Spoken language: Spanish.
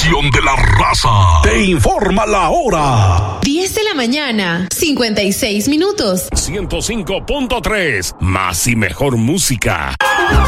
estación de la raza. Te informa la hora. 10 de la mañana, 56 minutos. 105.3, más y mejor música.